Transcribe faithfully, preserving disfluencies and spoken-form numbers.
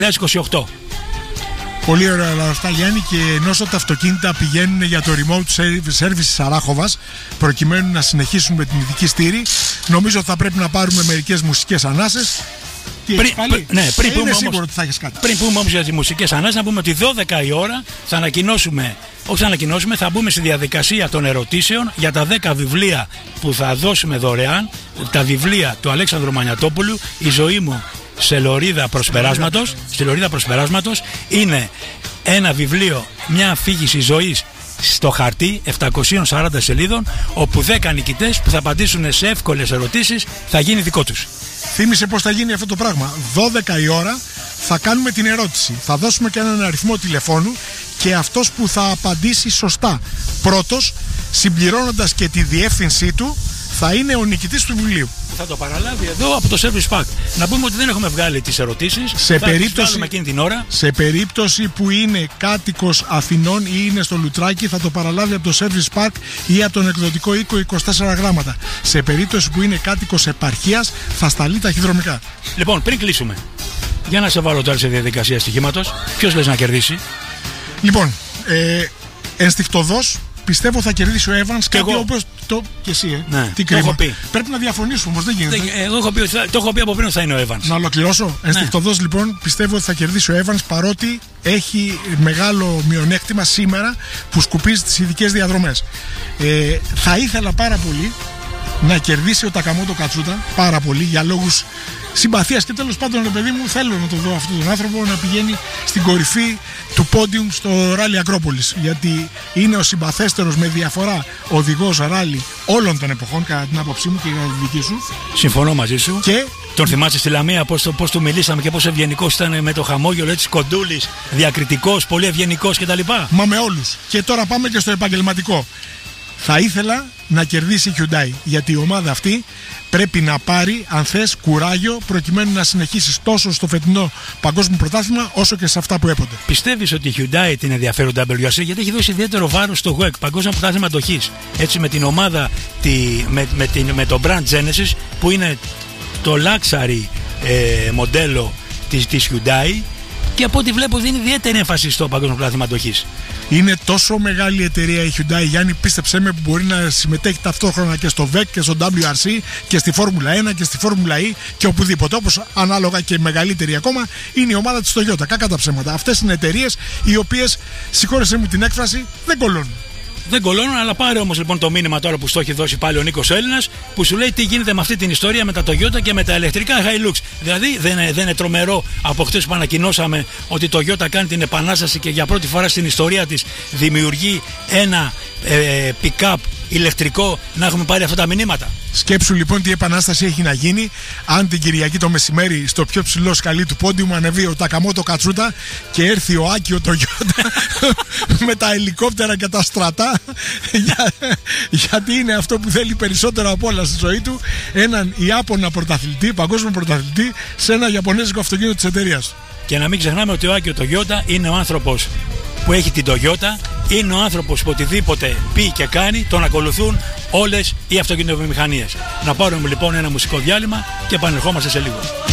είκοσι οκτώ. Πολύ ωραία όλα αυτά, Γιάννη, και ενώ τα αυτοκίνητα πηγαίνουν για το remote service της Αράχοβας προκειμένου να συνεχίσουν με την ειδική στήρη, νομίζω ότι θα πρέπει να πάρουμε μερικές μουσικές ανάσες. Πριν, πρι, ναι, πριν, πούμε όμως, ότι θα έχεις κάτι. πριν πούμε όμως για τις μουσικές ανάσες, να πούμε ότι δώδεκα η ώρα θα ανακοινώσουμε, όχι θα ανακοινώσουμε, θα μπούμε στη διαδικασία των ερωτήσεων για τα δέκα βιβλία που θα δώσουμε δωρεάν. Τα βιβλία του Αλέξανδρου Μανιατόπουλου, «Η ζωή μου σε λωρίδα προσπεράσματος», στη λωρίδα προσπεράσματος. Είναι ένα βιβλίο, μια αφήγηση ζωής στο χαρτί επτακόσιες σαράντα σελίδων, όπου δέκα νικητές που θα απαντήσουν σε εύκολες ερωτήσεις θα γίνει δικό τους. Θύμισε πώς θα γίνει αυτό το πράγμα. δώδεκα η ώρα θα κάνουμε την ερώτηση. Θα δώσουμε και έναν αριθμό τηλεφώνου και αυτός που θα απαντήσει σωστά πρώτος, συμπληρώνοντας και τη διεύθυνσή του, θα είναι ο νικητής του βιβλίου. Θα το παραλάβει εδώ από το Service Park. Να πούμε ότι δεν έχουμε βγάλει τις ερωτήσεις. Σε, θα περίπτωση, εκείνη την ώρα. σε περίπτωση που είναι κάτοικος Αθηνών ή είναι στο Λουτράκι, θα το παραλάβει από το Service Park ή από τον εκδοτικό οίκο είκοσι τέσσερα γράμματα. Σε περίπτωση που είναι κάτοικος επαρχίας, θα σταλεί ταχυδρομικά. Λοιπόν, πριν κλείσουμε, για να σε βάλω τώρα σε διαδικασία στοιχήματος, ποιος λες να κερδίσει? Λοιπόν, ε, ενστικτωδώς πιστεύω θα κερδίσει ο Evans, και εγώ. Όπως το και εσύ, ε. Ναι, τι το έχω πει. Πρέπει να διαφωνήσουμε όμως, δεν γίνεται. Δεν, εγώ έχω πει, το έχω πει από πριν ότι θα είναι ο Evans. Να ολοκληρώσω. Ναι. Ενστικτωδώς λοιπόν πιστεύω ότι θα κερδίσει ο Evans, παρότι έχει μεγάλο μειονέκτημα σήμερα που σκουπίζει τις ειδικές διαδρομές. Ε, θα ήθελα πάρα πολύ να κερδίσει ο Τακαμότο Κατσούτα, πάρα πολύ, για λόγους συμπαθίας και τέλος πάντων, ρε παιδί μου, θέλω να το δω αυτόν τον άνθρωπο να πηγαίνει στην κορυφή του πόντιουμ στο ράλι Ακρόπολης, γιατί είναι ο συμπαθέστερος με διαφορά οδηγός ράλι όλων των εποχών, κατά την άποψή μου και κατά τη δική σου. Συμφωνώ μαζί σου. Και τον θυμάσαι στη Λαμία πώς, το, πώς του μιλήσαμε και πόσο ευγενικός ήταν, με το χαμόγελο, έτσι κοντούλης, διακριτικός, πολύ ευγενικός κτλ. Μα με όλους. Και τώρα πάμε και στο επαγγελματικό. Θα ήθελα να κερδίσει η Hyundai, γιατί η ομάδα αυτή πρέπει να πάρει, αν θες, κουράγιο προκειμένου να συνεχίσει τόσο στο φετινό παγκόσμιο πρωτάθλημα όσο και σε αυτά που έπονται. Πιστεύεις ότι η Hyundai την ενδιαφέρον ντάμπλιου αρ σι, γιατί έχει δώσει ιδιαίτερο βάρος στο γουέκ, παγκόσμιο πρωτάθλημα αντοχής, έτσι, με την ομάδα, τη, με, με, την, με το brand Genesis, που είναι το luxury ε, μοντέλο της, της Hyundai, και από ό,τι βλέπω δίνει ιδιαίτερη έμφαση στο παγκόσμιο πρωτάθλημα αντοχής. Είναι τόσο μεγάλη εταιρεία η Hyundai, Γιάννη, πίστεψέ με, που μπορεί να συμμετέχει ταυτόχρονα και στο βεκ και στο ντάμπλιου αρ σι και στη Φόρμουλα ένα και στη Φόρμουλα E και οπουδήποτε. Όπως ανάλογα και μεγαλύτερη ακόμα είναι η ομάδα της Toyota. Κακά τα ψέματα. Αυτές είναι εταιρείες οι οποίες, συγχώρεσέ μου την έκφραση, δεν κολώνουν. Δεν κολώνουν, αλλά πάρε όμως λοιπόν το μήνυμα τώρα που στο έχει δώσει πάλι ο Νίκος Έλληνας, που σου λέει τι γίνεται με αυτή την ιστορία με τα Toyota και με τα ηλεκτρικά Hilux. Δηλαδή δεν είναι, δεν είναι τρομερό από χτες που ανακοινώσαμε ότι το Toyota κάνει την επανάσταση και για πρώτη φορά στην ιστορία της δημιουργεί ένα ε, pick-up ηλεκτρικό, να έχουμε πάρει αυτά τα μηνύματα. Σκέψου λοιπόν τι επανάσταση έχει να γίνει αν την Κυριακή το μεσημέρι στο πιο ψηλό σκαλί του πόντιου ανεβεί ο Τακαμότο Κατσούτα και έρθει ο Άκιο Toyota με τα ελικόπτερα και τα στρατά, για, γιατί είναι αυτό που θέλει περισσότερο από όλα στη ζωή του, έναν Ιάπωνα πρωταθλητή, παγκόσμιο πρωταθλητή, σε ένα Ιαπωνέζικο αυτοκίνητο της εταιρείας. Και να μην ξεχνάμε ότι ο Άκιο Toyota είναι ο άνθρωπος που έχει την Toyota, είναι ο άνθρωπος που οτιδήποτε πει και κάνει τον ακολουθούν όλες οι αυτοκινητοβιομηχανίες. Να πάρουμε λοιπόν ένα μουσικό διάλειμμα και επανερχόμαστε σε λίγο.